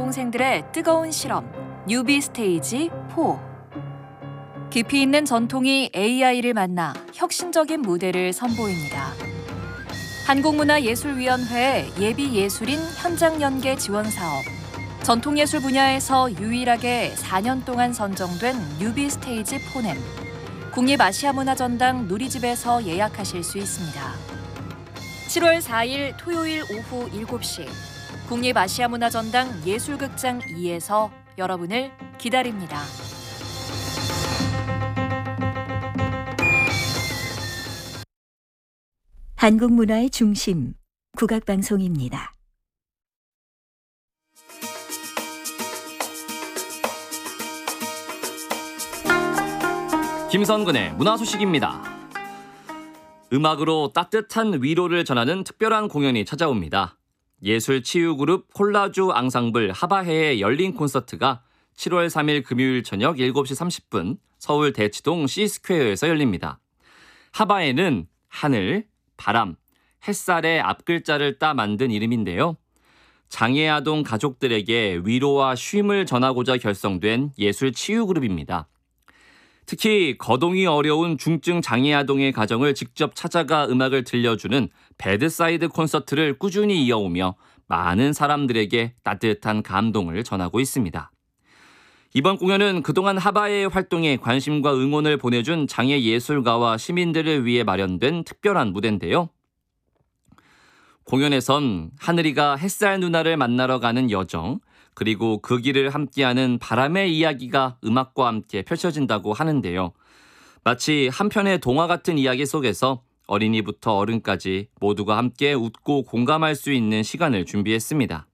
전공생들의 뜨거운 실험, 뉴비 스테이지 4. 깊이 있는 전통이 AI를 만나 혁신적인 무대를 선보입니다. 한국문화예술위원회 예비예술인 현장연계 지원사업, 전통예술 분야에서 유일하게 4년 동안 선정된 뉴비 스테이지 4넴, 국립아시아문화전당 누리집에서 예약하실 수 있습니다. 7월 4일 토요일 오후 7시 국립아시아문화전당 예술극장 2에서 여러분을 기다립니다. 한국 문화의 중심, 국악방송입니다. 김선근의 문화소식입니다. 음악으로 따뜻한 위로를 전하는 특별한 공연이 찾아옵니다. 예술치유그룹 콜라주 앙상블 하바해의 열린 콘서트가 7월 3일 금요일 저녁 7시 30분 서울 대치동 C스퀘어에서 열립니다. 하바해는 하늘, 바람, 햇살의 앞글자를 따 만든 이름인데요. 장애아동 가족들에게 위로와 쉼을 전하고자 결성된 예술치유그룹입니다. 특히 거동이 어려운 중증 장애아동의 가정을 직접 찾아가 음악을 들려주는 배드사이드 콘서트를 꾸준히 이어오며 많은 사람들에게 따뜻한 감동을 전하고 있습니다. 이번 공연은 그동안 하바해의 활동에 관심과 응원을 보내준 장애 예술가와 시민들을 위해 마련된 특별한 무대인데요. 공연에선 하늘이가 햇살 누나를 만나러 가는 여정, 그리고 그 길을 함께하는 바람의 이야기가 음악과 함께 펼쳐진다고 하는데요. 마치 한 편의 동화 같은 이야기 속에서 어린이부터 어른까지 모두가 함께 웃고 공감할 수 있는 시간을 준비했습니다.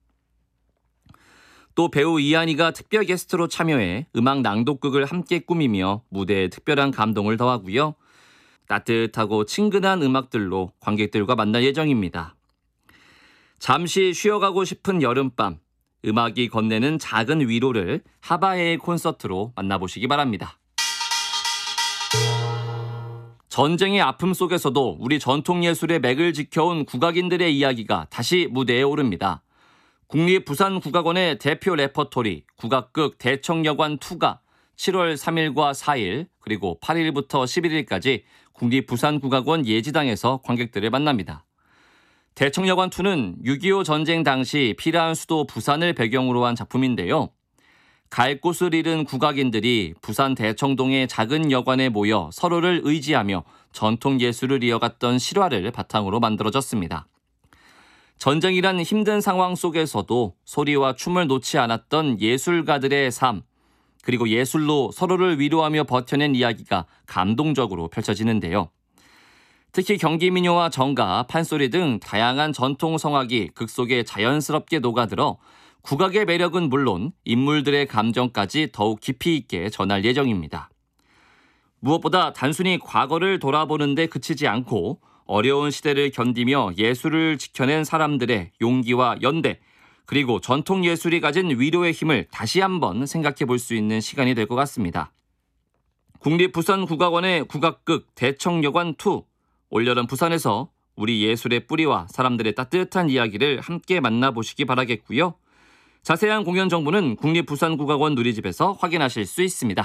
또 배우 이한이가 특별 게스트로 참여해 음악 낭독극을 함께 꾸미며 무대에 특별한 감동을 더하고요. 따뜻하고 친근한 음악들로 관객들과 만날 예정입니다. 잠시 쉬어가고 싶은 여름밤, 음악이 건네는 작은 위로를 하바해의 콘서트로 만나보시기 바랍니다. 전쟁의 아픔 속에서도 우리 전통예술의 맥을 지켜온 국악인들의 이야기가 다시 무대에 오릅니다. 국립부산국악원의 대표 레퍼토리 국악극 대청여관2가 7월 3일과 4일 그리고 8일부터 11일까지 국립부산국악원 예지당에서 관객들을 만납니다. 대청여관2는 6.25 전쟁 당시 피라한 수도 부산을 배경으로 한 작품인데요. 갈 곳을 잃은 국악인들이 부산 대청동의 작은 여관에 모여 서로를 의지하며 전통예술을 이어갔던 실화를 바탕으로 만들어졌습니다. 전쟁이란 힘든 상황 속에서도 소리와 춤을 놓지 않았던 예술가들의 삶, 그리고 예술로 서로를 위로하며 버텨낸 이야기가 감동적으로 펼쳐지는데요. 특히 경기민요와 정가, 판소리 등 다양한 전통 성악이 극 속에 자연스럽게 녹아들어 국악의 매력은 물론 인물들의 감정까지 더욱 깊이 있게 전할 예정입니다. 무엇보다 단순히 과거를 돌아보는 데 그치지 않고 어려운 시대를 견디며 예술을 지켜낸 사람들의 용기와 연대, 그리고 전통 예술이 가진 위로의 힘을 다시 한번 생각해 볼 수 있는 시간이 될 것 같습니다. 국립부산국악원의 국악극 대청여관2, 올여름 부산에서 우리 예술의 뿌리와 사람들의 따뜻한 이야기를 함께 만나보시기 바라겠고요. 자세한 공연 정보는 국립부산국악원 누리집에서 확인하실 수 있습니다.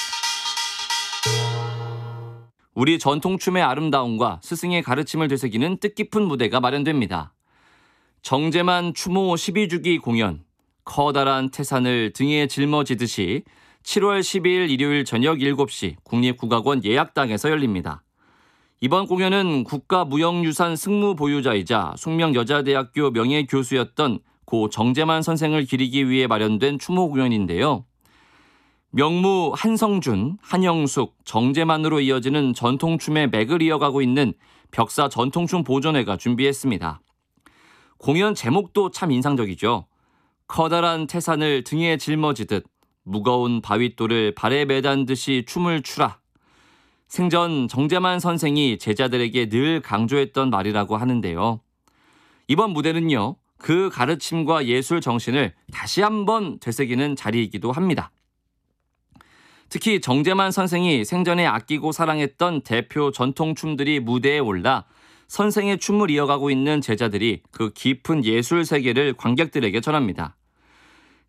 우리 전통춤의 아름다움과 스승의 가르침을 되새기는 뜻깊은 무대가 마련됩니다. 정제만 추모 12주기 공연, 커다란 태산을 등에 짊어지듯이 7월 12일 일요일 저녁 7시 국립국악원 예약당에서 열립니다. 이번 공연은 국가무형유산 승무 보유자이자 숙명여자대학교 명예교수였던 고 정제만 선생을 기리기 위해 마련된 추모 공연인데요. 명무 한성준, 한영숙, 정제만으로 이어지는 전통춤의 맥을 이어가고 있는 벽사 전통춤 보존회가 준비했습니다. 공연 제목도 참 인상적이죠. 커다란 태산을 등에 짊어지듯 무거운 바윗돌을 발에 매단 듯이 춤을 추라. 생전 정제만 선생이 제자들에게 늘 강조했던 말이라고 하는데요. 이번 무대는요, 그 가르침과 예술 정신을 다시 한번 되새기는 자리이기도 합니다. 특히 정제만 선생이 생전에 아끼고 사랑했던 대표 전통춤들이 무대에 올라 선생의 춤을 이어가고 있는 제자들이 그 깊은 예술 세계를 관객들에게 전합니다.